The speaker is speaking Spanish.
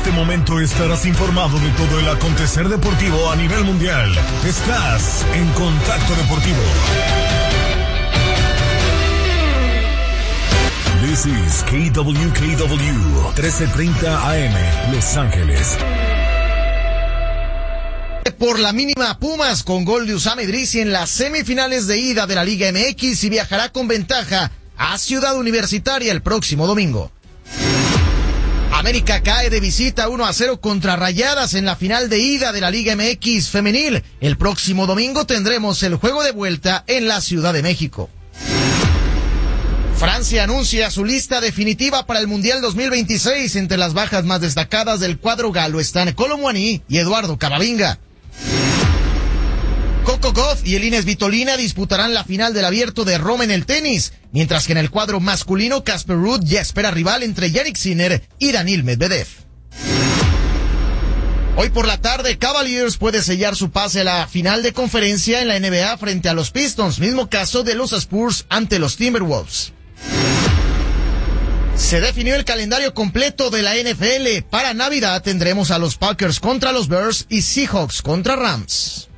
este momento estarás informado de todo el acontecer deportivo a nivel mundial. Estás en Contacto Deportivo. This is KWKW 1330 AM, Los Ángeles. Por la mínima, Pumas con gol de Usama Idrissi en las semifinales de ida de la Liga MX y viajará con ventaja a Ciudad Universitaria el próximo domingo. América cae de visita 1-0 contra Rayadas en la final de ida de la Liga MX femenil. El próximo domingo tendremos el juego de vuelta en la Ciudad de México. Francia anuncia su lista definitiva para el Mundial 2026. Entre las bajas más destacadas del cuadro galo están Kolo Muani y Eduardo Camavinga. Coco Gauff y Elina Svitolina disputarán la final del Abierto de Roma en el tenis, mientras que en el cuadro masculino Casper Ruud ya espera rival entre Jannik Sinner y Daniil Medvedev. Hoy por la tarde, Cavaliers puede sellar su pase a la final de conferencia en la NBA frente a los Pistons, mismo caso de los Spurs ante los Timberwolves. Se definió el calendario completo de la NFL. Para Navidad tendremos a los Packers contra los Bears y Seahawks contra Rams.